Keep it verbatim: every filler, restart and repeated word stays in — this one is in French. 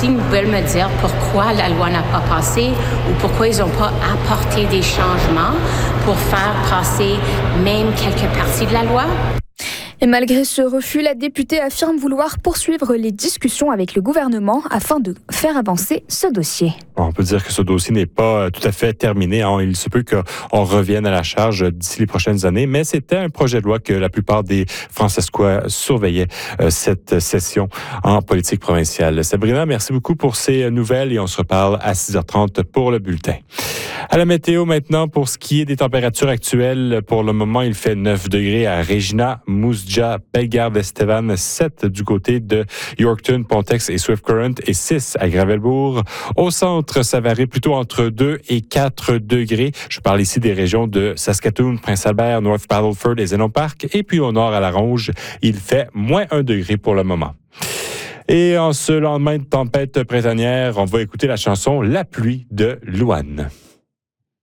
ils veulent me dire pourquoi la loi n'a pas passé ou pourquoi ils n'ont pas apporté des changements pour faire passer même quelques parties de la loi. Et malgré ce refus, la députée affirme vouloir poursuivre les discussions avec le gouvernement afin de faire avancer ce dossier. On peut dire que ce dossier n'est pas tout à fait terminé. Il se peut qu'on revienne à la charge d'ici les prochaines années, mais c'était un projet de loi que la plupart des Francescois surveillaient cette session en politique provinciale. Sabrina, merci beaucoup pour ces nouvelles et on se reparle à six heures trente pour le bulletin. À la météo maintenant, pour ce qui est des températures actuelles, pour le moment, il fait neuf degrés à Regina, Moose-Jaw, Bellegarde-Estevan, sept du côté de Yorkton, Pontex et Swift Current et six à Gravelbourg. Au centre, ça varie plutôt entre deux et quatre degrés. Je parle ici des régions de Saskatoon, Prince-Albert, North Battleford et Zénon Park. Et puis au nord, à La Ronge, il fait moins un degré pour le moment. Et en ce lendemain de tempête printanière, on va écouter la chanson « La pluie » de Louane.